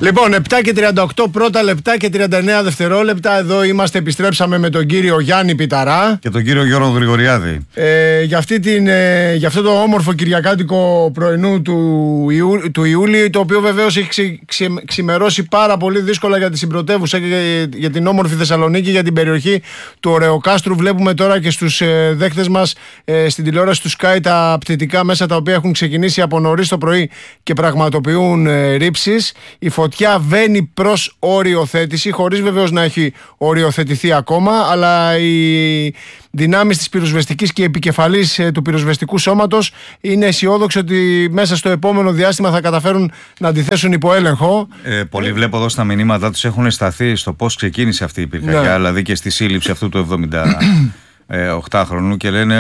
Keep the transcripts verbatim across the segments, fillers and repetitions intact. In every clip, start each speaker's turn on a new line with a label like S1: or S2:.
S1: Λοιπόν, επτά και τριάντα οκτώ πρώτα λεπτά και τριάντα εννέα δευτερόλεπτα. Εδώ είμαστε, επιστρέψαμε με τον κύριο Γιάννη Πιταρά
S2: και τον κύριο Γιώργο Γρηγοριάδη.
S1: Ε, για, αυτή την, ε, για αυτό το όμορφο κυριακάτικο πρωινού του, Ιού, του Ιούλη, το οποίο βεβαίως έχει ξε, ξε, ξημερώσει πάρα πολύ δύσκολα για τη συμπρωτεύουσα και για, για την όμορφη Θεσσαλονίκη, για την περιοχή του Ωρεοκάστρου. Βλέπουμε τώρα και στους ε, δέχτες μας ε, στην τηλεόραση του Sky τα πτυτικά μέσα, τα οποία έχουν ξεκινήσει από νωρίς το πρωί και πραγματοποιούν ε, ρήψεις. Η φωτιά βαίνει προς οριοθέτηση, χωρίς βεβαίως να έχει οριοθετηθεί ακόμα, αλλά οι δυνάμεις της πυροσβεστικής και επικεφαλής του πυροσβεστικού σώματος είναι αισιόδοξοι ότι μέσα στο επόμενο διάστημα θα καταφέρουν να αντιθέσουν υπό έλεγχο. Ε,
S2: πολλοί βλέπω εδώ στα μηνύματα τους έχουν σταθεί στο πώς ξεκίνησε αυτή η πυρκαγιά, ναι. δηλαδή και στη σύλληψη αυτού του εβδομήντα οκτώ χρονού, και λένε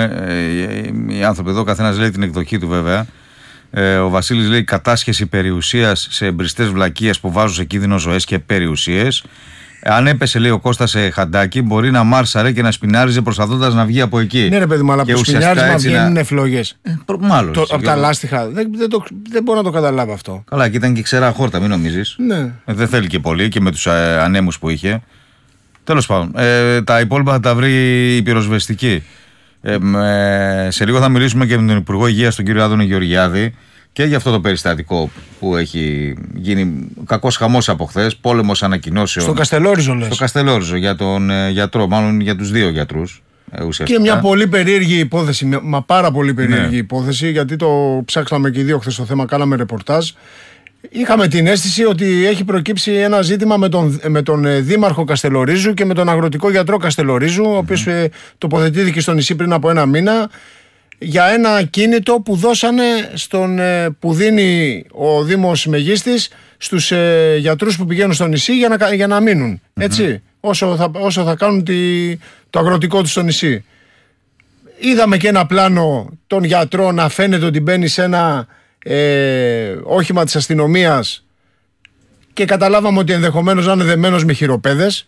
S2: ε, οι άνθρωποι εδώ, καθένας λέει την εκδοχή του βέβαια. Ε, ο Βασίλης λέει κατάσχεση περιουσίας σε εμπριστές βλακίες που βάζουν σε κίνδυνο ζωές και περιουσίες. Αν έπεσε, λέει ο Κώστας, σε χαντάκι, μπορεί να μάρσαρε και να σπινάριζε προσπαθώντας να βγει από εκεί.
S1: Ναι, ρε παιδί μου, αλλά από σπινιάρισμα βγαίνουν να... φλόγες.
S2: Ε, μάλλον. Το,
S1: από τα λάστιχα. Δεν, δεν, το, δεν μπορώ να το καταλάβω αυτό.
S2: Καλά, και ήταν και ξερά χόρτα, μην νομίζεις.
S1: Ναι.
S2: Ε, δεν θέλει και πολύ και με τους ε, ανέμους που είχε. Τέλος πάντων, ε, τα υπόλοιπα θα τα βρει η πυροσβεστική. Ε, με, σε λίγο θα μιλήσουμε και με τον Υπουργό Υγείας, τον κύριο Άδωνη Γεωργιάδη, και για αυτό το περιστατικό που έχει γίνει κακός χαμός από χθες, πόλεμος ανακοινώσεων.
S1: Στο Καστελόριζο, λες.
S2: Στο Καστελόριζο, για τον ε, γιατρό, μάλλον για τους δύο γιατρούς. Ε,
S1: και μια πολύ περίεργη υπόθεση, μα πάρα πολύ περίεργη ναι. υπόθεση, γιατί το ψάξαμε και οι δύο χθες το θέμα, κάναμε ρεπορτάζ. Είχαμε την αίσθηση ότι έχει προκύψει ένα ζήτημα με τον, με τον δήμαρχο Καστελορίζου και με τον αγροτικό γιατρό Καστελορίζου, mm-hmm. ο οποίος ε, τοποθετήθηκε στο νησί πριν από ένα μήνα, για ένα κίνητο που δώσανε στον, που δίνει ο Δήμος Μεγίστης στους ε, γιατρούς που πηγαίνουν στο νησί για να, για να μείνουν, έτσι, mm-hmm. όσο, θα, όσο θα κάνουν τη, το αγροτικό του στο νησί. Είδαμε και ένα πλάνο των γιατρών να φαίνεται ότι μπαίνει σε ένα ε, όχημα της αστυνομίας και καταλάβαμε ότι ενδεχομένως να είναι δεμένος με χειροπέδες.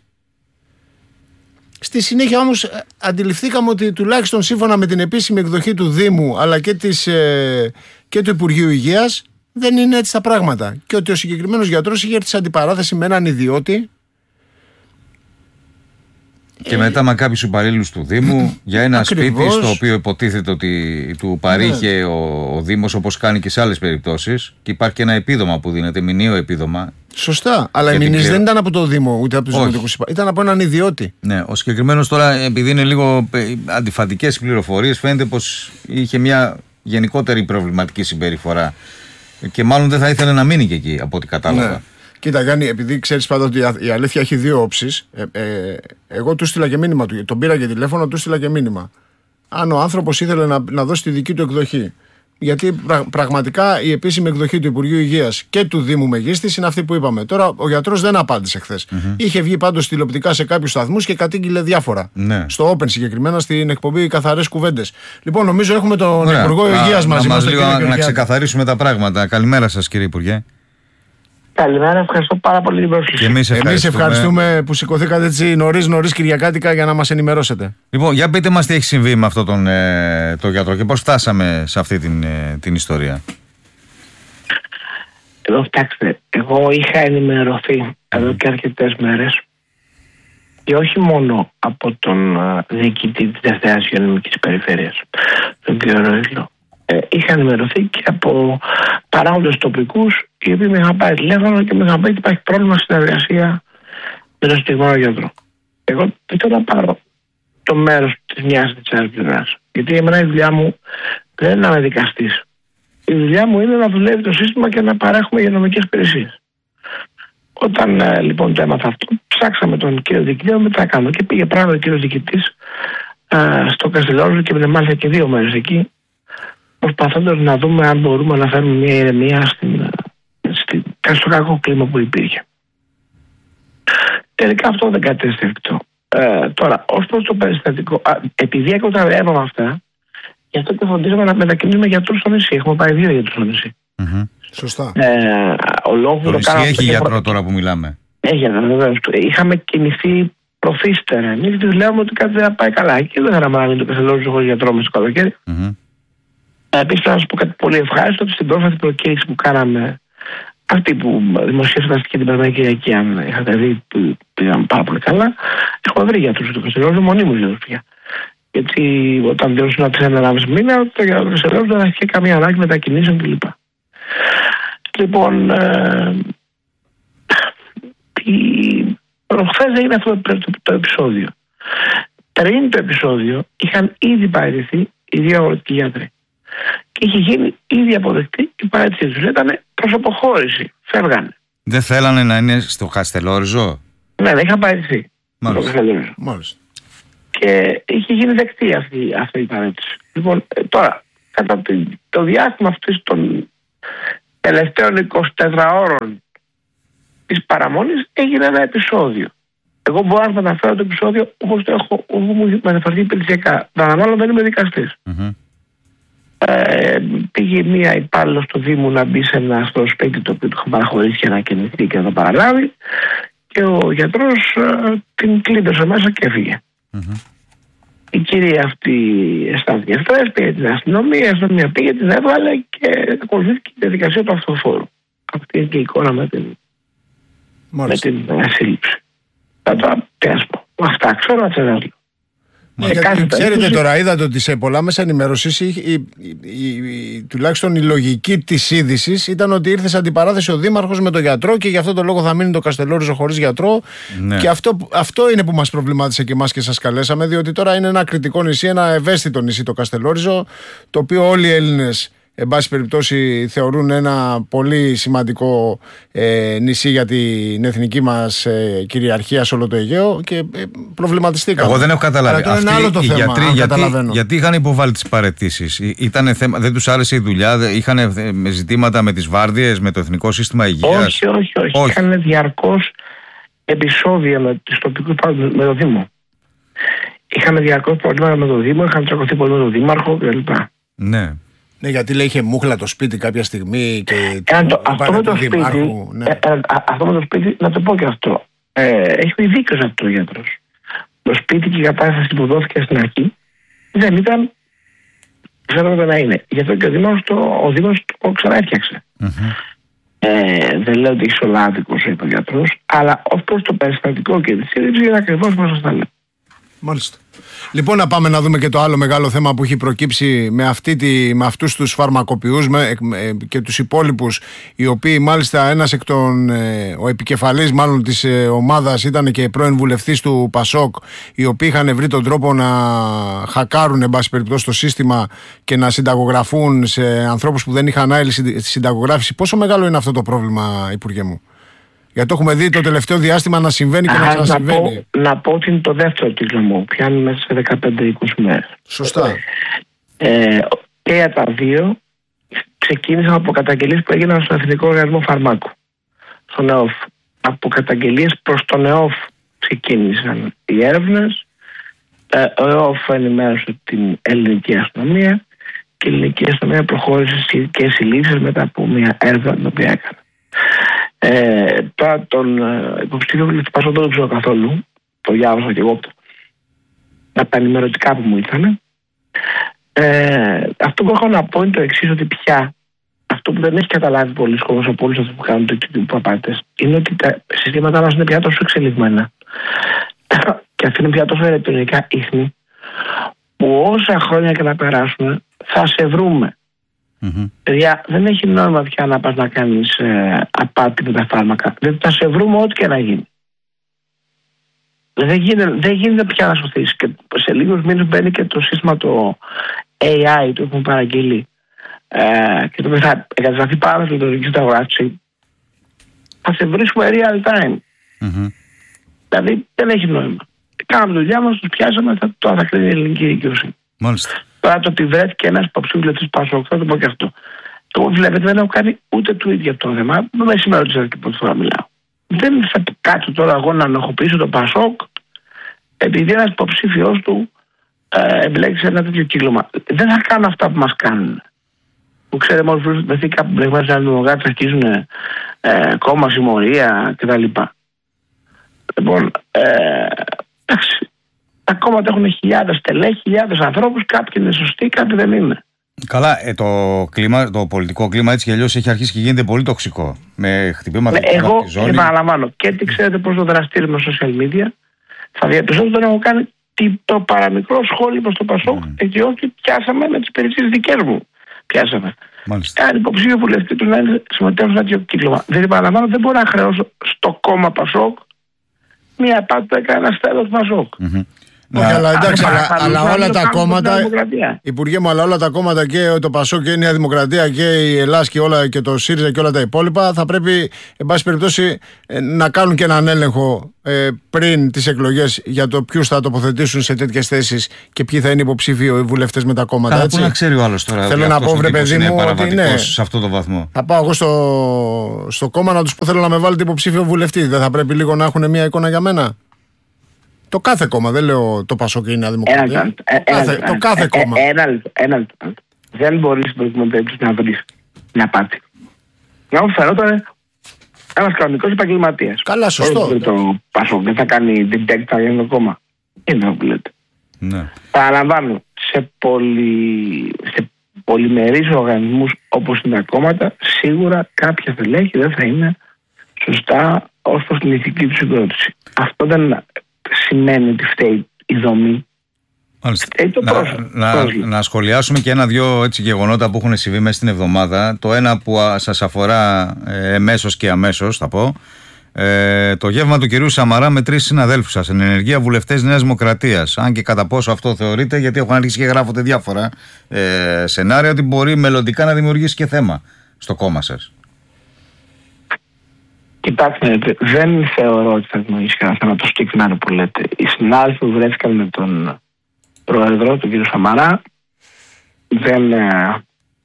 S1: Στη συνέχεια όμως αντιληφθήκαμε ότι τουλάχιστον σύμφωνα με την επίσημη εκδοχή του Δήμου αλλά και, της, ε, και του Υπουργείου Υγείας δεν είναι έτσι τα πράγματα, και ότι ο συγκεκριμένος γιατρός είχε έρθει σε αντιπαράθεση με έναν ιδιώτη.
S2: Και ε, μετά με κάποιους υπαλλήλους του Δήμου για ένα ακριβώς σπίτι στο οποίο υποτίθεται ότι του παρήχε ναι. ο, ο Δήμος, όπως κάνει και σε άλλες περιπτώσεις, και υπάρχει και ένα επίδομα που δίνεται, μηνιαίο επίδομα. Σωστά,
S1: αλλά οι μηνύσεις δεν ήταν από το Δήμο ούτε από τους δημοτικούς υπαλλήλους, ήταν από έναν ιδιώτη.
S2: Ναι, ο συγκεκριμένος τώρα, επειδή είναι λίγο αντιφατικές πληροφορίες, φαίνεται πως είχε μια γενικότερη προβληματική συμπεριφορά και μάλλον δεν θα ήθελε να μείνει και εκεί, από ό,τι κατάλαβα. Ναι.
S1: Κοίτα, Γιάννη, επειδή ξέρεις πάντα ότι η αλήθεια έχει δύο όψεις, ε, ε, εγώ του στείλα και μήνυμα του. Τον πήρα και τηλέφωνο, του στείλα και μήνυμα. Αν ο άνθρωπος ήθελε να, να δώσει τη δική του εκδοχή. Γιατί πρα, πραγματικά η επίσημη εκδοχή του Υπουργείου Υγείας και του Δήμου Μεγίστης είναι αυτή που είπαμε. Τώρα ο γιατρός δεν απάντησε χθες. Mm-hmm. Είχε βγει πάντως τηλεοπτικά σε κάποιους σταθμούς και κατήγγειλε διάφορα. Ναι. Στο Open συγκεκριμένα, στην εκπομπή Καθαρές Κουβέντες. Λοιπόν, νομίζω έχουμε τον Ωραία. Υπουργό Υγείας μαζί μας.
S2: Να, να ξεκαθαρίσουμε τα πράγματα. Καλημέρα σας, κύριε Υπουργέ.
S3: Καλημέρα, ευχαριστώ πάρα πολύ την πρόσκληση.
S2: Εμείς ευχαριστούμε.
S1: Εμείς ευχαριστούμε που σηκωθήκατε έτσι νωρίς νωρίς Κυριακάτικα για να μας ενημερώσετε.
S2: Λοιπόν, για πείτε μας τι έχει συμβεί με αυτόν τον ε, το γιατρό και πώς φτάσαμε σε αυτή την, ε, την ιστορία.
S3: Εδώ φτιάξτε, εγώ είχα ενημερωθεί mm. εδώ και αρκετές μέρες και όχι μόνο από τον uh, διοικητή της Δευτέρας Υγειονομικής Περιφέρειας, τον κ. Ροϊλό. Ε, είχα ενημερωθεί και από παράγοντες τοπικούς, οι οποίοι με είχαν πάρει τηλέφωνο και με είχαν πει ότι υπάρχει πρόβλημα στην εργασία με τον συγκεκριμένο γιατρό. Εγώ ήθελα να πάρω το μέρος της μιας της άλλης πλευράς. Γιατί εμένα η δουλειά μου δεν είναι να είμαι δικαστής. Η δουλειά μου είναι να δουλεύει το σύστημα και να παρέχουμε υγειονομικές υπηρεσίες. Όταν ε, λοιπόν το έμαθα αυτό, ψάξαμε τον κύριο διοικητή να τα κάνω και πήγε πράγματι ο κύριος διοικητής ε, στο Καστελόριζο και με μάλιστα και δύο μέρες εκεί, προσπαθώντας να δούμε αν μπορούμε να φέρουμε μια ηρεμία στην, στην, στο κακό κλίμα που υπήρχε. Τελικά αυτό δεν κατέστη εφικτό. Ε, τώρα, ως προς το περιστατικό, α, επειδή όταν έβαμε αυτά, γι' αυτό και φροντίζαμε να μετακινήσουμε γιατρούς στο νησί. Έχουμε πάει δύο γιατρούς στο νησί.
S1: Mm-hmm. Σωστά.
S3: Ε, ο λόγος
S2: το νησί έχει γιατρό προ... τώρα που μιλάμε.
S3: Έχει γιατρό, βεβαίως. Είχαμε κινηθεί προθύστερα. Εμείς δουλεύουμε ότι κάτι δεν πάει καλά. Και δεν θα μείνει το Καστελόριζο χωρίς γιατρό μες στο καλοκαίρι. Mm-hmm. Επίσης, να σας πω κάτι πολύ ευχάριστο, ότι στην πρόσφατη προκήρυξη που κάναμε Αυτοί που δημοσίευσαν και την περασμένη Κυριακή, αν είχατε δει, που πήγαν πάρα πολύ καλά, έχουμε βρει γιατρούς του Καστελόριζο, μονίμους γιατρούς πια. Γιατί όταν διώσουν ένα τρία με ένα μήνα, το Καστελόριζο δεν έχει καμία ανάγκη μετακινήσεων κλπ. Λοιπόν, ε, προχθές έγινε αυτό το, το, το επεισόδιο. Πριν το επεισόδιο είχαν ήδη παραιτηθεί οι δύο αγροτικοί γιατροί. Και είχε γίνει ήδη αποδεκτή η παραίτησή τους. Ήταν προς αποχώρηση. Φεύγανε.
S2: Δεν θέλανε να είναι στο Καστελόριζο.
S3: Ναι, δεν είχαν παραιτηθεί.
S1: Μάλιστα. Μάλιστα.
S3: Και είχε γίνει δεκτή αυτή, αυτή η παραίτηση. Λοιπόν, τώρα, κατά το διάστημα αυτής των τελευταίων εικοσιτετράωρων της παραμονής έγινε ένα επεισόδιο. Εγώ μπορώ να μεταφέρω το επεισόδιο όπως το έχω, όπως μου μεταφερθεί υπηρεσιακά. Παραμάλλον δεν είμαι δικαστής.
S2: Mm-hmm.
S3: Ε, πήγε μία υπάλληλος στο Δήμο να μπει σε ένα στο σπίτι το οποίο του είχαν παραχωρήσει και να κινηθεί και να το παραλάβει, και ο γιατρός ε, την κλείδωσε μέσα και έφυγε.
S2: Mm-hmm.
S3: Η κυρία αυτή αισθάνθηκε στρες, πήγε την αστυνομία, η αστυνομία πήγε, την έβγαλε και ακολουθήθηκε η διαδικασία του αυτοφόρου. Αυτή είναι και η εικόνα με την, με την σύλληψη. Θα το πω. Αυτά ξέρω να ξέρω.
S1: Ε, γιατί, ξέρετε τώρα, είδατε ότι σε πολλά μέσα ενημέρωσης η, η, η, η, τουλάχιστον η λογική της είδησης ήταν ότι ήρθε σε αντιπαράθεση ο δήμαρχος με τον γιατρό και γι' αυτό το λόγο θα μείνει το Καστελόριζο χωρίς γιατρό. Ναι. Και αυτό, αυτό είναι που μας προβλημάτισε και εμάς και σας καλέσαμε, διότι τώρα είναι ένα κριτικό νησί, ένα ευαίσθητο νησί το Καστελόριζο, το οποίο όλοι οι Έλληνες, εν πάση περιπτώσει, θεωρούν ένα πολύ σημαντικό ε, νησί για την εθνική μας ε, κυριαρχία σε όλο το Αιγαίο, και ε, προβληματιστήκαμε.
S2: Εγώ δεν έχω καταλάβει.
S1: Αυτοί είναι άλλο το
S2: οι
S1: θέμα,
S2: γιατροί, γιατί, γιατί είχαν υποβάλει τις παραιτήσεις? Ήτανε θέμα, δεν τους άρεσε η δουλειά, είχαν ζητήματα με τις βάρδιες, με το Εθνικό Σύστημα Υγείας?
S3: Όχι, όχι, όχι. όχι. Είχαν διαρκώς επεισόδια με τους τοπικούς πάντες, με το Δήμο. Είχαν διαρκώς προβλήματα με το Δήμο, είχαν τσακωθεί πολύ με τον Δήμαρχο κλπ.
S2: Ναι.
S1: Ναι, γιατί λέει είχε μούχλα το σπίτι κάποια στιγμή και
S3: ε, το, αυτό, με το σπίτι, ναι. ε, ε, αυτό με το σπίτι, να το πω και αυτό. Ε, έχει δίκιο αυτό ο γιατρός. Το σπίτι και η κατάσταση που δόθηκε στην αρχή δεν ήταν, ξέρετε να είναι. Γι' αυτό και ο Δήμος το, ο Δήμος το ξαναέφτιαξε. Mm-hmm. Ε, δεν λέω ότι έχει ολάδικος, είπε ο γιατρός, αλλά ως προς το περιστατικό και τη σύλληψη είναι ακριβώς όπως σας τα λέω.
S1: Μάλιστα. Λοιπόν, να πάμε να δούμε και το άλλο μεγάλο θέμα που έχει προκύψει με, αυτή τη, με αυτούς τους φαρμακοποιούς με, με, και τους υπόλοιπους, οι οποίοι μάλιστα ένας εκ των, ε, ο επικεφαλής μάλλον της ε, ομάδας ήταν και πρώην βουλευτής του Πασόκ, οι οποίοι είχαν βρει τον τρόπο να χακάρουν εν πάση περιπτώσει το σύστημα και να συνταγογραφούν σε ανθρώπους που δεν είχαν άειλη συνταγογράφηση. Πόσο μεγάλο είναι αυτό το πρόβλημα, Υπουργέ μου? Γιατί το έχουμε δει το τελευταίο διάστημα να συμβαίνει και Α, να ξανασυμβαίνει.
S3: Να πω, να πω ότι είναι το δεύτερο κύκλο μου. Πιάνει μέσα σε δεκαπέντε με είκοσι μέρες.
S1: Σωστά.
S3: Ε, και για τα δύο ξεκίνησαν από καταγγελίες που έγιναν στον Εθνικό Οργανισμό Φαρμάκου. Στον ΕΟΦ. Από καταγγελίες προς τον ΕΟΦ ξεκίνησαν οι έρευνες. Ε, ο ΕΟΦ ενημέρωσε την ελληνική αστυνομία και η ελληνική αστυνομία προχώρησε και συλλήψεις μετά από μια έρευνα την οποία έκανε. Ε, τώρα τον ε, υποψήφιο του Πασόκ δεν το ξέρω καθόλου. Το διάβασα και εγώ από τα ενημερωτικά που μου ήρθαν. Ε, αυτό που έχω να πω είναι το εξής, ότι πια αυτό που δεν έχει καταλάβει πολλοί κόσμος από όλους αυτούς που κάνουν το τύπου απάτες είναι ότι τα συστήματά μας είναι πια τόσο εξελιγμένα και αφήνουν πια τόσο ηλεκτρονικά ίχνη που όσα χρόνια και να περάσουμε θα σε βρούμε. Mm-hmm. Παιδιά, δεν έχει νόημα πια να πας να κάνεις ε, απάτη με τα φάρμακα. Δεν θα σε βρούμε ό,τι και να γίνει. Δεν γίνεται, δεν γίνεται πια να σωθείς. Και σε λίγους μήνες μπαίνει και το σύστημα το έι άι, το έχουμε παραγγείλει. Ε, και το θα εγκατασταθεί πάρα στην ηλεκτρονική συνταγογράφηση. Θα σε βρίσκουμε real time. Mm-hmm. Δηλαδή δεν έχει νόημα. Κάναμε τη δουλειά μας, τους πιάσαμε, θα, τώρα θα κρίνει η ελληνική δικαιοσύνη.
S2: Μάλιστα.
S3: Τώρα το ότι βρέθηκε ένας υποψήφιος της Πασόκ, θα το πω και αυτό. Εγώ βλέπετε δεν έχω κάνει ούτε tweet για αυτό το θέμα. Δεν με σήμερα ρωτήσατε και πρώτη φορά μιλάω. Δεν θα κάτσω τώρα εγώ να ενοχοποιήσω το Πασόκ επειδή ένας υποψήφιος του ε, εμπλέξει σε ένα τέτοιο κύκλωμα. Δεν θα κάνω αυτά που μας κάνουν. Που ξέρετε, μόλις βρεθεί κάπου μπλεγμένοι σαν δημοκράτες θα αρχίζουν ε, κόμμα, συμμορία κτλ. Λοιπόν, ε, εντάξει. Τα κόμματα έχουν χιλιάδες στελέχη, χιλιάδες ανθρώπους, κάποιοι είναι σωστοί, κάποιοι δεν είναι.
S2: Καλά, ε, το, κλίμα, το πολιτικό κλίμα έτσι κι αλλιώς έχει αρχίσει και γίνεται πολύ τοξικό. Με χτυπήματα
S3: ναι, εγώ επαναλαμβάνω και τι ξέρετε πόσο δραστήριο με social media θα διαπιστώσω ότι δεν έχω κάνει το παραμικρό σχόλιο στο Πασόκ, mm. έτσι όχι πιάσαμε με τις υπηρεσίες δικές μου. Πιάσαμε. Κάνει υποψήφιο βουλευτή του να συμμετέχουν σε τέτοιο κύκλωμα. Δεν επαναλαμβάνω, δεν μπορώ να χρεώσω στο κόμμα Πασόκ μία απάτη που έκανε ένα στέλος Πασόκ.
S1: Mm-hmm. Όχι, αλλά εντάξει, αλλά, αλλά όλα τα κόμματα, Υπουργέ μου, αλλά όλα τα κόμματα και το Πασόκ και η Νέα Δημοκρατία και η Ελλάς και, όλα, και το ΣΥΡΙΖΑ και όλα τα υπόλοιπα θα πρέπει, εν πάση περιπτώσει, να κάνουν και έναν έλεγχο ε, πριν τις εκλογές για το ποιους θα τοποθετήσουν σε τέτοιες θέσεις και ποιοι θα είναι υποψήφοι βουλευτές με τα κόμματα.
S2: Καλά, πού να ξέρει ο άλλος τώρα.
S1: Θέλω να πω, βρε παιδί μου, ότι ναι,
S2: σε αυτό το βαθμό.
S1: Θα πάω εγώ στο, στο κόμμα να τους πω: θέλω να με βάλετε υποψήφιο βουλευτή. Δεν θα πρέπει λίγο να έχουν μια εικόνα για μένα? Το κάθε κόμμα, δεν λέω το Πασόκ και η Νέα Δημοκρατία. Το κάθε κόμμα.
S3: Ένα λεπτό. Ένα λεπτό. Δεν μπορεί στην προηγούμενη περίπτωση να βρει μια απάτη. Να μου φαινόταν ένα κανονικό επαγγελματία.
S1: Καλά, σωστό.
S3: Το Πασόκ δεν θα κάνει detect για το κόμμα. Είναι αυτό που λέτε.
S2: Ναι.
S3: Παραλαμβάνω, σε, πολυ... σε πολυμερείς οργανισμούς όπως είναι τα κόμματα, σίγουρα κάποια στελέχη δεν θα είναι σωστά ως προς την ηθική του συγκρότηση. Αυτό δεν σημαίνει ότι φταίει η δομή. Φταίει το πρόσωπο.
S2: Να, να, να σχολιάσουμε και ένα-δυο έτσι γεγονότα που έχουν συμβεί μέσα στην εβδομάδα. Το ένα που σας αφορά ε, εμέσως και αμέσως, θα πω. Ε, το γεύμα του κυρίου Σαμαρά με τρεις συναδέλφους σας, εν ενεργεία βουλευτές Νέας Δημοκρατίας. Αν και κατά πόσο αυτό θεωρείται, γιατί έχουν αρχίσει και γράφονται διάφορα ε, σενάρια, ότι μπορεί μελλοντικά να δημιουργήσει και θέμα στο κόμμα σας.
S3: Κοιτάξτε, δεν θεωρώ ότι θα δημιουργήσει κανένα θέμα το συγκεκριμένο που λέτε. Οι συνάδελφοι που βρέθηκαν με τον πρόεδρο, τον κύριο Σαμαρά, δεν, ε,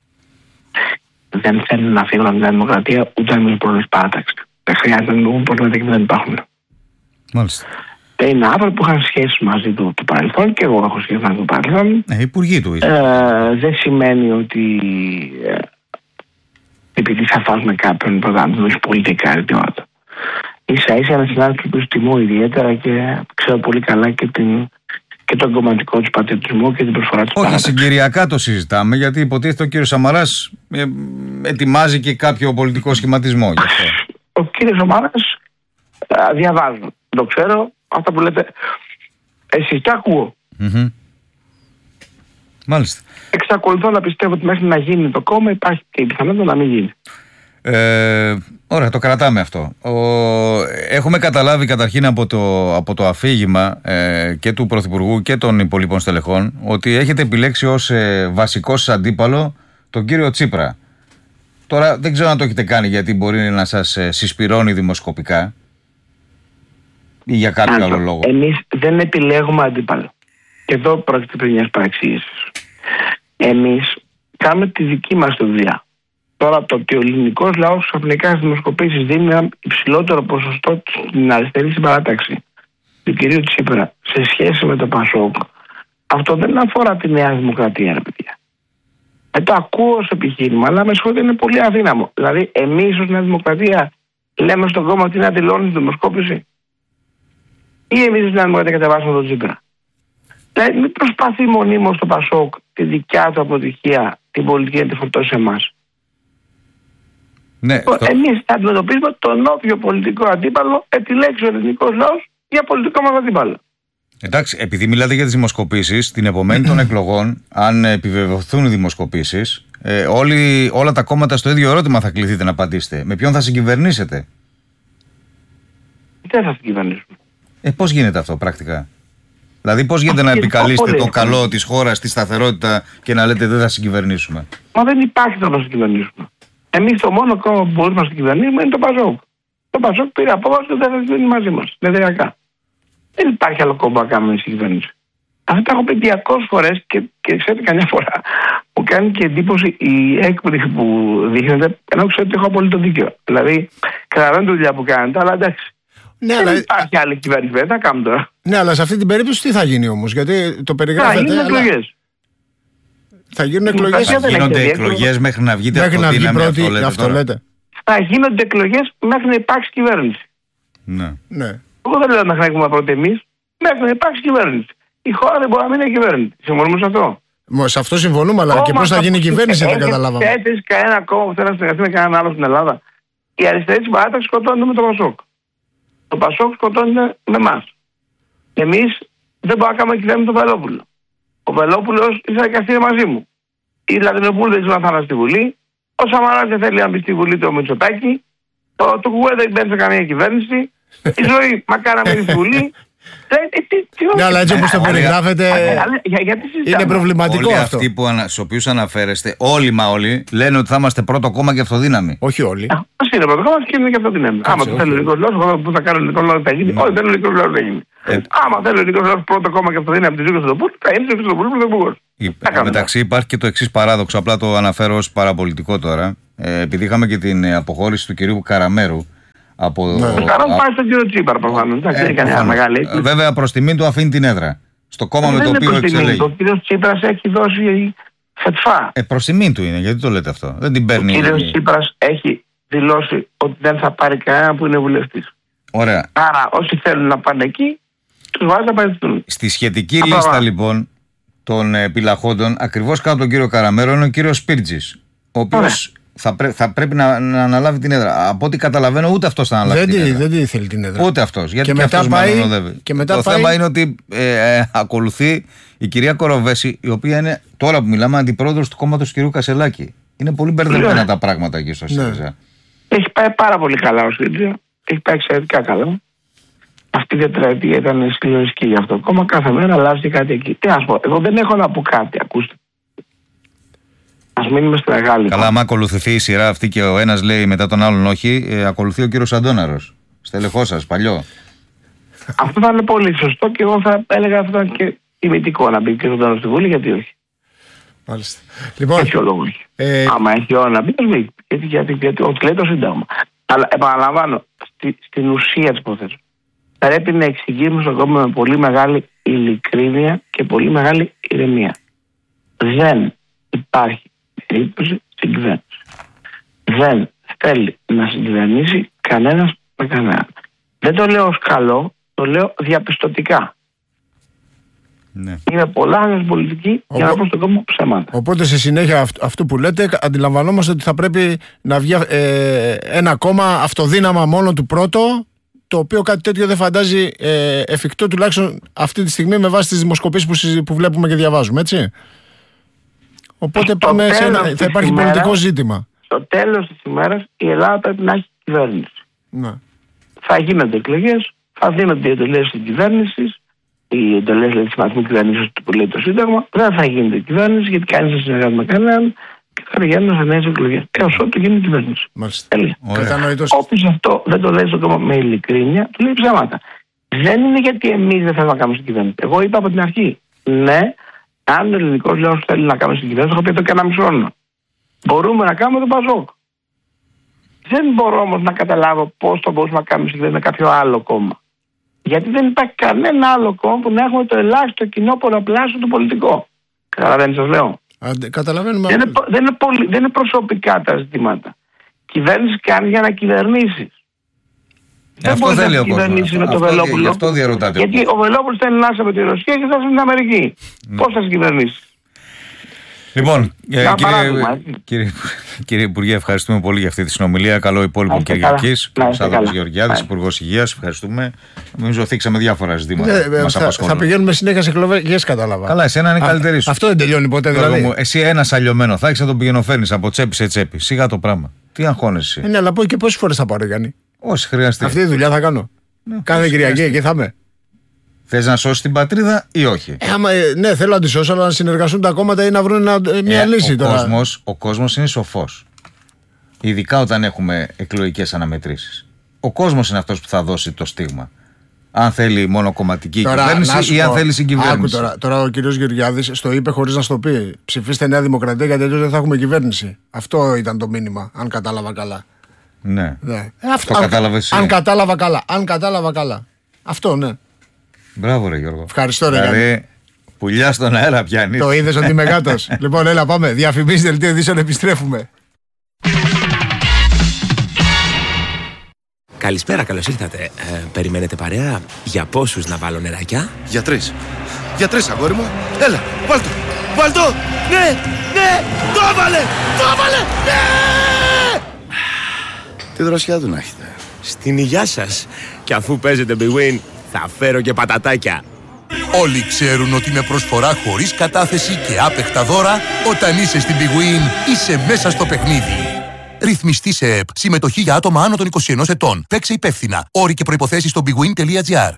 S3: δεν θέλουν να φύγουν από την Δημοκρατία ούτε να μιλούν πρόεδρος παράταξη. Δεν χρειάζεται να μιλούν προβλήματα και δεν υπάρχουν.
S2: Μάλιστα.
S3: Είναι άνθρωποι που είχαν σχέση μαζί του το παρελθόν και εγώ έχω σχέση μαζί του το παρελθόν.
S2: Ε, υπουργοί του.
S3: Ε, δεν σημαίνει ότι ε, επειδή θα φάσουμε κάποιον προγράμμα πολιτικά ζητήματα. Ίσα ίσα ένα συνάδελφο που τιμώ ιδιαίτερα και ξέρω πολύ καλά και, την, και τον κομματικό του πατριωτισμό και την προσφορά του.
S2: Όχι, συγκυριακά το συζητάμε, γιατί υποτίθεται ο κύριος Σαμαράς ε, ετοιμάζει και κάποιο πολιτικό σχηματισμό γι' αυτό.
S3: Ο κύριος Σαμαράς διαβάζω. Το ξέρω, αυτά που λέτε. Εσείς τα ακούω.
S2: Mm-hmm. Μάλιστα.
S3: Εξακολουθώ να πιστεύω ότι μέχρι να γίνει το κόμμα υπάρχει και η πιθανότητα να μην γίνει.
S2: Ε, ωραία, το κρατάμε αυτό. Ο, έχουμε καταλάβει καταρχήν από το, από το αφήγημα ε, και του Πρωθυπουργού και των υπολείπων στελεχών ότι έχετε επιλέξει ως ε, βασικό σας αντίπαλο τον κύριο Τσίπρα. Τώρα δεν ξέρω αν το έχετε κάνει γιατί μπορεί να σας ε, συσπυρώνει δημοσκοπικά ή για κάποιο Άντω, άλλο λόγο.
S3: Εμείς δεν επιλέγουμε αντίπαλο. Και εδώ πρόκειται περί μιας παρεξήγησης. Εμείς κάνουμε τη δική μας δουλειά. Τώρα το ότι ο ελληνικός λαός ξαφνικά στις δημοσκοπήσεις δίνει ένα υψηλότερο ποσοστό στην αριστερή συμπαράταξη του κυρίου Τσίπρα σε σχέση με το Πασόκ, αυτό δεν αφορά τη Νέα Δημοκρατία, ρε παιδιά. Ε, το ακούω ως επιχείρημα, αλλά με συγχωρείτε είναι πολύ αδύναμο. Δηλαδή, εμείς ως Νέα Δημοκρατία λέμε στον κόμμα ότι είναι αντιλώνει τη δημοσκόπηση, ή εμείς ως Νέα Δημοκρατία κατεβάσουμε τον Τσίπρα. Δηλαδή, μην προσπαθεί μονίμως το Πασόκ τη δικιά του αποτυχία, την πολιτική να τη φορτώσει σε εμάς.
S2: Ναι, το...
S3: Εμείς θα αντιμετωπίσουμε τον όποιο πολιτικό αντίπαλο επιλέξει ο ελληνικός λαός για πολιτικό μας αντίπαλο.
S2: Εντάξει, επειδή μιλάτε για τις δημοσκοπήσεις, την επομένη των εκλογών, αν επιβεβαιωθούν οι δημοσκοπήσεις, ε, όλοι, όλα τα κόμματα στο ίδιο ερώτημα θα κληθείτε να απαντήσετε. Με ποιον θα συγκυβερνήσετε?
S3: Δεν θα συγκυβερνήσουμε.
S2: Ε, πώς γίνεται αυτό πρακτικά? Δηλαδή, πώς γίνεται να επικαλείστε το καλό της χώρας, τη σταθερότητα και να λέτε δεν θα συγκυβερνήσουμε?
S3: Μα δεν υπάρχει τρόπο να συγκυβερνήσουμε. Εμείς το μόνο κόμμα που μπορούμε να συγκυβερνήσουμε είναι το Πασόκ. Το Πασόκ πήρε απόφαση ότι δεν θα συγκυβερνεί μαζί μας. Νεδριακά. Δεν υπάρχει άλλο κόμμα να κάνουμε συγκυβέρνηση. Αυτά τα έχω πει διακόσιες φορές και, και ξέρετε, καμιά φορά μου κάνει και εντύπωση η έκπληξη που δείχνετε, ενώ ξέρω ότι έχω απολύτω δίκιο. Δηλαδή, καταλαβαίνω τη δουλειά που κάνετε, αλλά εντάξει.
S1: Ναι,
S3: δεν
S1: αλλά...
S3: υπάρχει άλλη κυβέρνηση, δεν θα κάνουμε τώρα.
S1: Ναι, αλλά σε αυτή την περίπτωση τι θα γίνει όμως? Γιατί το περιγράφετε.
S3: Θα γίνουν εκλογές.
S1: Θα γίνουν εκλογές.
S2: Θα γίνονται εκλογές μέχρι να βγείτε
S1: μέχρι
S2: από
S1: να
S2: το δύναμη,
S1: πρώτη,
S2: αυτό λέτε,
S1: αυτό λέτε.
S3: Θα γίνονται εκλογές μέχρι να υπάρξει κυβέρνηση.
S2: Ναι.
S1: ναι.
S3: Εγώ δεν λέω να έχουμε πρώτη εμείς, μέχρι να υπάρξει κυβέρνηση. Η χώρα δεν μπορεί να μην είναι κυβέρνηση. Συμφωνούμε σε αυτό?
S1: Σε αυτό συμφωνούμε, αλλά και πώς θα γίνει η κυβέρνηση δεν καταλάβαμε.
S3: Έχετε κανένα κόμμα που θέλει να συνεργαστεί με κανέναν άλλο στην Ελλάδα? Η αριστερή συμπαράταξη σκοτώνεται με το Πασόκ. Το Πασόκ σκοτώνεται με εμάς. Εμείς δεν μπορούμε να κάνουμε κυβέρνηση με τον Βελόπουλο. Ο Βελόπουλος ήρθε να δικαστήρι μαζί μου. Η Λατινοπούλου δεν θέλει να είναι στη Βουλή. Ο Σαμαράς δεν θέλει να μπει στη Βουλή το Μητσοτάκη. Το, το Κουκουέ δεν μπαίνει σε καμία κυβέρνηση. Η ζωή μακάρα να μπει στη Βουλή.
S1: Ναι, αλλά έτσι όπως το περιγράφετε είναι προβληματικό
S2: όλοι
S1: αυτό.
S2: Αυτοί που ανα, στους οποίους αναφέρεστε, όλοι μα όλοι, λένε ότι θα είμαστε πρώτο κόμμα και αυτοδύναμη.
S1: Όχι όλοι.
S3: Ας είναι πρώτο κόμμα και είναι και αυτοδύναμη. Άμα το θέλει ο Νίκος Λαός, που θα κάνει ο Νίκος Λαός θα γίνει. Όχι, θέλει ο Νίκος Λαός θα γίνει. Άμα θέλει ο Νίκος Λαός πρώτο κόμμα και αυτοδύναμη της Νίκος Λαός, θα είναι ο Νίκος Λαός πρωθυπουργός.
S2: Μεταξύ υπάρχει και το εξής παράδοξο, απλά το αναφέρω ως παραπολιτικό τώρα. Επειδή είχαμε και την αποχώρηση του κυρίου Καραμέρου. Από...
S3: Ναι. Ο Καραμέρου πάει στον κύριο Τσίπρα προφανώς. Δεν έκανε ένα μεγάλη.
S2: Βέβαια προς τιμήν του αφήνει την έδρα. Στο κόμμα ε, με το οποίο εξελέγει.
S3: Ο κύριος Τσίπρας έχει δώσει φετφά.
S2: Ε, προς τιμήν του είναι, γιατί το λέτε αυτό? Δεν την παίρνει.
S3: Ο κύριος Τσίπρας έχει δηλώσει ότι δεν θα πάρει κανένα που είναι βουλευτής.
S2: Ωραία.
S3: Άρα όσοι θέλουν να πάνε εκεί, τους βάζει να παραιτηθούν.
S2: Στη σχετική Απραβά. λίστα λοιπόν των επιλαχόντων, ακριβώς κάτω τον κύριο Καραμέρο, είναι ο κύριος Σπίρτζης, ο οποίος θα, πρέ, θα πρέπει να, να αναλάβει την έδρα. Από ό,τι καταλαβαίνω, ούτε αυτός θα αναλάβει
S1: δεν
S2: την
S1: τη,
S2: έδρα.
S1: Δεν τη θέλει την έδρα.
S2: Ούτε αυτός. Γιατί
S1: και,
S2: και
S1: μετά
S2: αυτός
S1: πάει,
S2: μάλλον οδεύει.
S1: Και μετά
S2: το
S1: πάει...
S2: θέμα είναι ότι ε, ε, ακολουθεί η κυρία Κοροβέση, η οποία είναι τώρα που μιλάμε αντιπρόεδρος του κόμματος του κυρίου Κασελάκη. Είναι πολύ μπερδεμένα τα πράγματα εκεί στο ΣΥΡΙΖΑ.
S3: Ναι. Έχει πάει πάρα πολύ καλά ο ΣΥΡΙΖΑ. Έχει πάει εξαιρετικά καλά. Αυτή η τετραετία ήταν συγκλονιστική για αυτό. Ακόμα κάθε μέρα αλλάζει κάτι εκεί. Τι να πω, εγώ δεν έχω να πω κάτι, ακούστε. Ας μείνουμε στη μεγάλη.
S2: Καλά, άμα ακολουθηθεί η σειρά αυτή και ο ένας λέει μετά τον άλλον όχι, ε, ακολουθεί ο κύριος Αντώναρος. Στελεχός σας, παλιό.
S3: Αυτό θα είναι πολύ σωστό και εγώ θα έλεγα αυτό ήταν και ημιτικό να μπει ο κύριος Αντώναρος στη Βουλή, γιατί όχι.
S1: Μάλιστα. Λοιπόν,
S3: έχει ο λόγος. Ε... Άμα έχει ώρα να μπει, ας μπει. Γιατί, γιατί, γιατί, ό,τι λέει το Σύνταγμα. Αλλά επαναλαμβάνω, στη, στην ουσία της υποθέσεως. Πρέπει να εξηγήσουμε στον κόσμο με πολύ μεγάλη ειλικρίνεια και πολύ μεγάλη ηρεμία. Δεν υπάρχει περίπτωση συγκυβέρνηση. Δεν θέλει να συγκυβερνήσει κανένας με κανέναν. Δεν το λέω ως καλό, το λέω διαπιστωτικά.
S2: Ναι.
S3: Είναι πολλά χρόνια πολιτική για να πω στον κόσμο ψέματα.
S1: Οπότε σε συνέχεια αυτού, αυτού που λέτε, αντιλαμβανόμαστε ότι θα πρέπει να βγει ε, ένα κόμμα αυτοδύναμα μόνο του πρώτο, το οποίο κάτι τέτοιο δεν φαντάζει ε, εφικτό, τουλάχιστον αυτή τη στιγμή με βάση τις δημοσκοπήσεις που, που βλέπουμε και διαβάζουμε, έτσι. Οπότε πάμε σε ένα, θα υπάρχει ημέρα, πολιτικό ζήτημα.
S3: Στο τέλος της ημέρας η Ελλάδα πρέπει να έχει κυβέρνηση.
S1: Ναι.
S3: Θα γίνονται εκλογές, θα δίνονται οι εντολές της κυβέρνησης, οι εντολές δηλαδή, της βαθμού κυβέρνησης που λέει το Σύνταγμα, δεν θα γίνεται κυβέρνηση γιατί κανείς δεν συνεργάζεται με κανέναν και θα πηγαίνουν σε νέες εκλογές. Έως ότου γίνει η κυβέρνηση.
S1: Μάλιστα.
S3: Όποιος αυτό δεν το λέει στο κόμμα με ειλικρίνεια, του λέει ψέματα. Δεν είναι γιατί εμείς δεν θέλουμε να κάνουμε στην κυβέρνηση. Εγώ είπα από την αρχή, ναι, αν ο ελληνικός λαός θέλει να κάνουμε στην κυβέρνηση, θα πει το και ένα μισό χρόνο. Μπορούμε να κάνουμε τον Πασόκ. Δεν μπορώ όμως να καταλάβω πώς το μπορούμε να κάνουμε στην κυβέρνηση με κάποιο άλλο κόμμα. Γιατί δεν υπάρχει κανένα άλλο κόμμα που να έχουμε το ελάχιστο κοινό πολλαπλάσιο του πολιτικό. Καταλαβαίνετε, σας λέω.
S1: Αντε, καταλαβαίνουμε.
S3: Δεν είναι, δεν, είναι πολυ, δεν είναι προσωπικά τα ζητήματα. Κυβέρνηση κάνει για να κυβερνήσει.
S2: Δεν
S3: μπορεί
S2: να
S3: κυβερνήσει με τον Βελόπουλο.
S2: Αυτό διαρωτάτε.
S3: Γιατί ο Βελόπουλος θέλει να είσαι με τη Ρωσία και θα είσαι στην Αμερική. Ναι. Πώς θα κυβερνήσει.
S2: Λοιπόν, ε, κύριε, κύριε, κύριε Υπουργέ, ευχαριστούμε πολύ για αυτή τη συνομιλία. Καλό υπόλοιπο Κυριακής. Σάδωβας Γεωργιάδης, Υπουργός Υγείας. Ευχαριστούμε. Νομίζω θίξαμε διάφορα ζητήματα.
S1: Ε, μας θα, θα πηγαίνουμε συνέχεια σε εκλογές, κατάλαβα.
S2: Καλά, εσένα είναι καλύτερη σου.
S1: Αυτό δεν τελειώνει ποτέ, δηλαδή.
S2: Μου, εσύ ένα αλλιωμένο θα έχεις να τον πηγαινοφέρνεις από τσέπη σε τσέπη. Σιγά το πράγμα. Τι αγχώνεσαι.
S1: Ε, ναι, αλλά πω και πόσες φορές θα πάρω, Γιάννη.
S2: Όσοι χρειαστεί.
S1: Αυτή τη δουλειά θα κάνω. Ναι, κάθε Κυριακή εκεί θα είμαι.
S2: Θες να σώσεις την πατρίδα ή όχι.
S1: Ε, άμα, ναι, θέλω να τη σώσω, αλλά να συνεργαστούν τα κόμματα ή να βρουν ένα, μια ε, λύση
S2: ο
S1: τώρα.
S2: Κόσμος, ο κόσμος είναι σοφός. Ειδικά όταν έχουμε εκλογικές αναμετρήσεις. Ο κόσμος είναι αυτός που θα δώσει το στίγμα. Αν θέλει μόνο κομματική τώρα, κυβέρνηση ή πω, αν θέλει συγκυβέρνηση.
S1: Άκου τώρα, τώρα ο κύριος Γεωργιάδης στο είπε χωρίς να στο πει. Ψηφίστε Νέα Δημοκρατία γιατί αλλιώς δεν θα έχουμε κυβέρνηση. Αυτό ήταν το μήνυμα, αν κατάλαβα καλά.
S2: Ναι.
S1: ναι.
S2: Ε, αυτό αν, κατάλαβες.
S1: Αν κατάλαβα καλά. Αν κατάλαβα καλά. Αυτό, ναι.
S2: Μπράβο, ρε Γιώργο.
S1: Ευχαριστώ, ρε
S2: δηλαδή, Γιάννη. Πουλιά στον αέρα πιάνει.
S1: Το είδες ότι είμαι γάτος. Λοιπόν, έλα, πάμε. Διαφημίσεις, δελτίο ειδήσεων, επιστρέφουμε.
S4: Καλησπέρα, καλώς ήρθατε. Ε, περιμένετε παρέα. Για πόσους να βάλω νεράκια?
S5: Για τρεις.
S4: Γιατρές, αγόρι μου. Έλα, βάλ' το. Βάλ' το. Ναι, ναι, το έβαλε, το έβαλε, ναι! Τι δροσιά του να έχετε.
S5: Στην υγειά σας. Και αφού παίζετε Big Win, θα φέρω και πατατάκια.
S6: Όλοι ξέρουν ότι με προσφορά χωρίς κατάθεση και άπεχτα δώρα, όταν είσαι στην Big Win, είσαι μέσα στο παιχνίδι. Ρυθμιστή σε ΕΠ. Συμμετοχή για άτομα άνω των είκοσι ενός ετών. Παίξε υπεύθυνα. Όροι και προϋποθέσεις στο bigwin τελεία gr.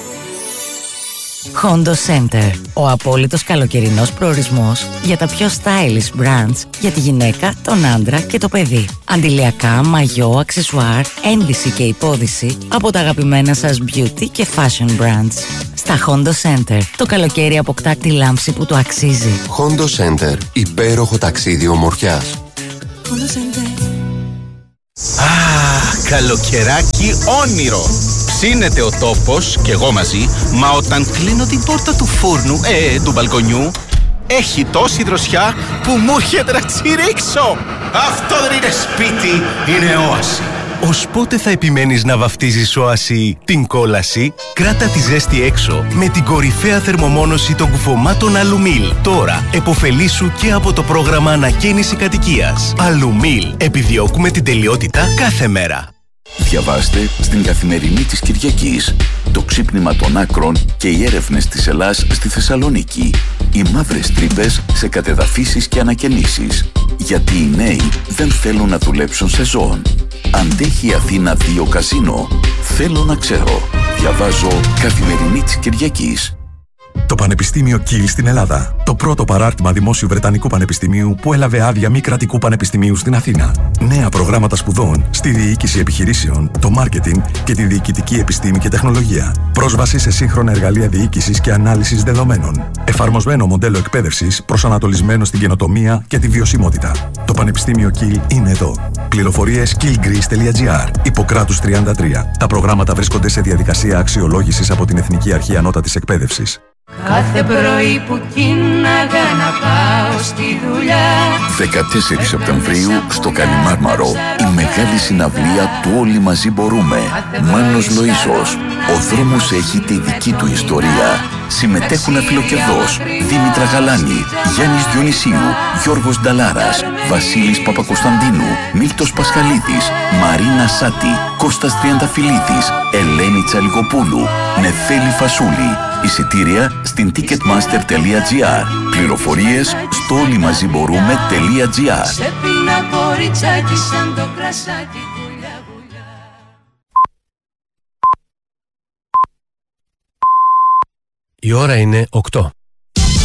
S7: Hondo Center. Ο απόλυτος καλοκαιρινός προορισμός για τα πιο stylish brands για τη γυναίκα, τον άντρα και το παιδί. Αντιλιακά, μαγιό, αξεσουάρ, ένδυση και υπόδυση από τα αγαπημένα σας beauty και fashion brands. Στα Hondo Center το καλοκαίρι αποκτά τη λάμψη που το αξίζει.
S8: Hondo Center. Υπέροχο ταξίδι ομορφιάς.
S7: Hondo Center.
S9: Αχ, καλοκαιράκι όνειρο. Ψήνεται ο τόπος και εγώ μαζί, μα όταν κλείνω την πόρτα του φούρνου, ε, του μπαλκονιού, έχει τόση δροσιά που μου έρχεται να τσιρίξω. Αυτό δεν είναι σπίτι, είναι όαση.
S10: Ως πότε θα επιμένεις να βαφτίζεις όαση την κόλαση? Κράτα τη ζέστη έξω με την κορυφαία θερμομόνωση των κουφωμάτων Αλουμίλ. Τώρα εποφελήσου και από το πρόγραμμα ανακαίνιση κατοικίας. Αλουμίλ. Επιδιώκουμε την τελειότητα κάθε μέρα.
S11: Διαβάστε στην Καθημερινή της Κυριακής. Το ξύπνημα των άκρων και οι έρευνες της Ελλάς στη Θεσσαλονίκη. Οι μαύρες τρύπες σε κατεδαφίσεις και ανακαινήσεις. Γιατί οι νέοι δεν θέλουν να δουλέψουν σε ζώων. Αντέχει η Αθήνα δύο καζίνο? Θέλω να ξέρω. Διαβάζω Καθημερινή της Κυριακής.
S12: Το Πανεπιστήμιο Κιλ στην Ελλάδα. Το πρώτο παράρτημα δημόσιου Βρετανικού Πανεπιστημίου που έλαβε άδεια μη κρατικού πανεπιστημίου στην Αθήνα. Νέα προγράμματα σπουδών στη διοίκηση επιχειρήσεων, το μάρκετινγκ και τη διοικητική επιστήμη και τεχνολογία. Πρόσβαση σε σύγχρονα εργαλεία διοίκησης και ανάλυσης δεδομένων. Εφαρμοσμένο μοντέλο εκπαίδευσης προσανατολισμένο στην καινοτομία και τη βιωσιμότητα. Το Πανεπιστήμιο Κιλ είναι εδώ. Πληροφορίες κιλ-greece τελεία gr. Ιπποκράτους τριάντα τρία. Τα προγράμματα βρίσκονται σε διαδικασία αξιολόγησης από την Εθνική Αρχή Ανώτατης Εκπαίδευσης.
S13: Κάθε πρωί που κίναγα να πάω στη δουλειά.
S11: δεκατέσσερις Σεπτεμβρίου στο Καλιμάρμαρο η μεγάλη συναυλία του Όλοι Μαζί Μπορούμε. Μάνος Λοΐσος. Ο δρόμος έχει τη δική του ιστορία. Συμμετέχουν Αφιλοκερδός, Δήμητρα Γαλάνη, Γιάννης Διονυσίου, Γιώργος Νταλάρας, Βασίλης Παπακοσταντίνου, Μίλτος Πασχαλίδης, Μαρίνα Σάτη, Κώστας Τριανταφυλλίδης, Ελένη Τσαλιγοπούλου, Νεφέλη Φασούλη. Εισιτήρια στην ticketmaster τελεία gr. Πληροφορίες στο όλοιμαζιμπορούμε τελεία gr.
S10: Η ώρα είναι οκτώ.